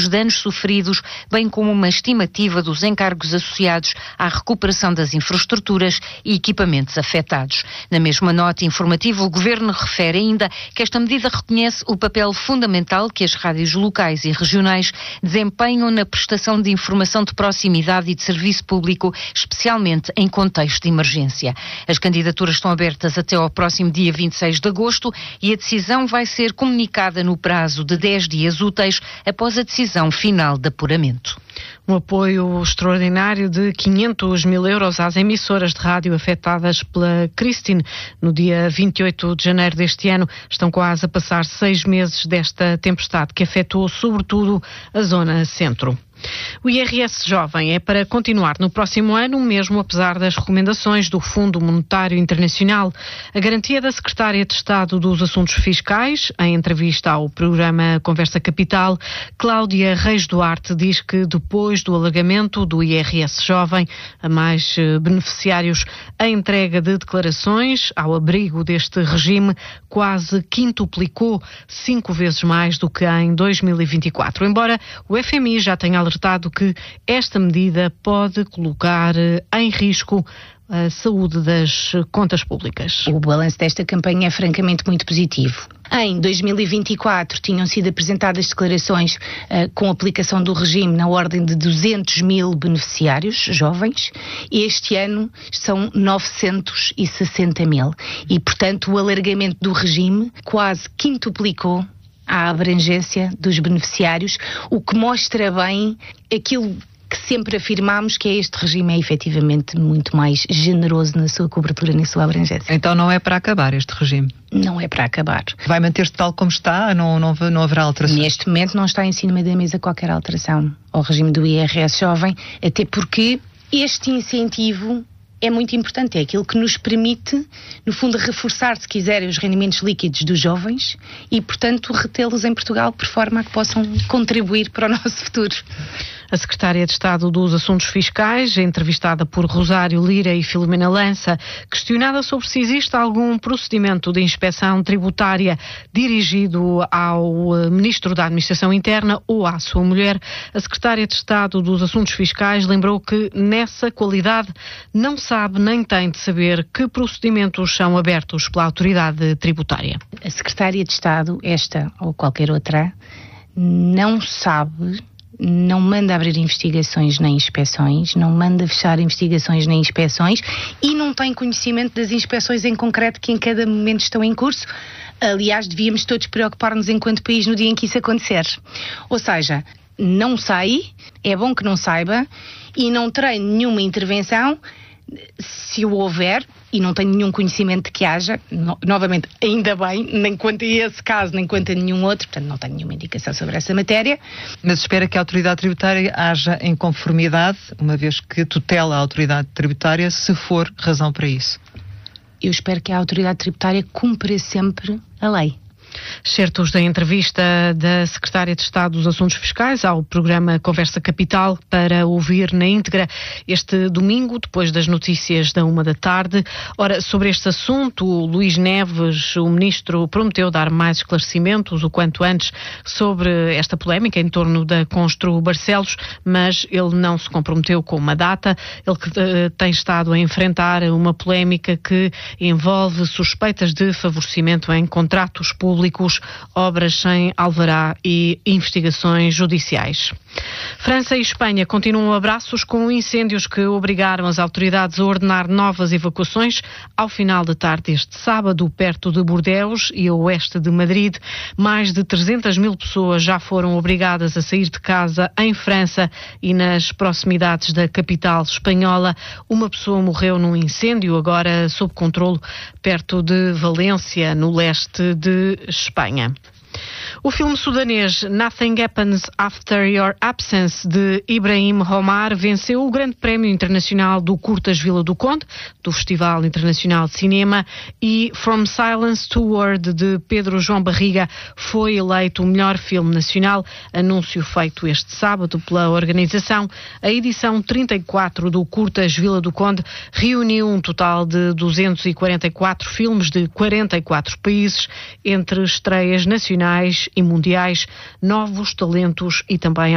dos danos sofridos, bem como uma estimativa dos encargos associados à recuperação das infraestruturas e equipamentos afetados. Na mesma nota informativa, o Governo refere ainda que esta medida reconhece o papel fundamental que as rádios locais e regionais desempenham na prestação de informação de proximidade e de serviço público, especialmente em contexto de emergência. As candidaturas estão abertas até ao próximo dia 26 de agosto e a decisão vai ser comunicada no prazo de 10 dias úteis após a decisão final de apuramento. Um apoio extraordinário de 500 mil euros às emissoras de rádio afetadas pela Christine no dia 28 de janeiro deste ano. Estão quase a passar 6 meses desta tempestade que afetou sobretudo a zona centro. O IRS Jovem é para continuar no próximo ano, mesmo apesar das recomendações do Fundo Monetário Internacional. A garantia da Secretária de Estado dos Assuntos Fiscais, em entrevista ao programa Conversa Capital, Cláudia Reis Duarte, diz que depois do alargamento do IRS Jovem a mais beneficiários, a entrega de declarações ao abrigo deste regime quase quintuplicou, 5 vezes mais do que em 2024. Embora o FMI já tenha alertado que esta medida pode colocar em risco a saúde das contas públicas. O balanço desta campanha é francamente muito positivo. Em 2024 tinham sido apresentadas declarações com aplicação do regime na ordem de 200 mil beneficiários jovens e este ano são 960 mil. E, portanto, o alargamento do regime quase quintuplicou a abrangência dos beneficiários, o que mostra bem aquilo que sempre afirmámos, que este regime é efetivamente muito mais generoso na sua cobertura, na sua abrangência. Então não é para acabar este regime? Não é para acabar. Vai manter-se tal como está? Não haverá alteração? Neste momento não está em cima da mesa qualquer alteração ao regime do IRS Jovem, até porque este incentivo é muito importante, é aquilo que nos permite, no fundo, reforçar, se quiserem, os rendimentos líquidos dos jovens e, portanto, retê-los em Portugal por forma a que possam contribuir para o nosso futuro. A Secretária de Estado dos Assuntos Fiscais, entrevistada por Rosário Lira e Filomena Lança, questionada sobre se existe algum procedimento de inspeção tributária dirigido ao Ministro da Administração Interna ou à sua mulher, a Secretária de Estado dos Assuntos Fiscais lembrou que, nessa qualidade, não sabe nem tem de saber que procedimentos são abertos pela autoridade tributária. A Secretária de Estado, esta ou qualquer outra, não sabe, não manda abrir investigações nem inspeções, não manda fechar investigações nem inspeções e não tem conhecimento das inspeções em concreto que em cada momento estão em curso. Aliás, devíamos todos preocupar-nos enquanto país no dia em que isso acontecer. Ou seja, não sei, é bom que não saiba e não terei nenhuma intervenção se o houver, e não tenho nenhum conhecimento de que haja, novamente, ainda bem, nem quanto a esse caso, nem quanto a nenhum outro, portanto não tenho nenhuma indicação sobre essa matéria. Mas espera que a autoridade tributária haja em conformidade, uma vez que tutela a autoridade tributária, se for razão para isso. Eu espero que a autoridade tributária cumpra sempre a lei. Certos da entrevista da Secretária de Estado dos Assuntos Fiscais ao programa Conversa Capital para ouvir na íntegra este domingo, depois das notícias da 13h. Ora, sobre este assunto, Luís Neves, o Ministro, prometeu dar mais esclarecimentos o quanto antes sobre esta polémica em torno da Constru Barcelos, mas ele não se comprometeu com uma data. Ele que tem estado a enfrentar uma polémica que envolve suspeitas de favorecimento em contratos públicos, obras sem alvará e investigações judiciais. França e Espanha continuam abraços com incêndios que obrigaram as autoridades a ordenar novas evacuações ao final da tarde deste sábado, perto de Bordeaux e a oeste de Madrid. Mais de 300 mil pessoas já foram obrigadas a sair de casa em França e nas proximidades da capital espanhola. Uma pessoa morreu num incêndio, agora sob controlo, perto de Valência, no leste de Espanha. O filme sudanês Nothing Happens After Your Absence, de Ibrahim Omar, venceu o Grande Prémio Internacional do Curtas Vila do Conde, do Festival Internacional de Cinema, e From Silence to Word, de Pedro João Barriga, foi eleito o melhor filme nacional, anúncio feito este sábado pela organização. A edição 34 do Curtas Vila do Conde reuniu um total de 244 filmes de 44 países, entre estreias nacionais e mundiais, novos talentos e também